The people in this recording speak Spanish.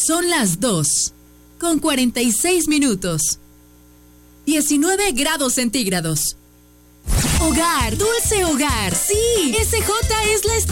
Son las 2:46. 19 grados centígrados. Hogar, dulce hogar. Sí, SJ es la estación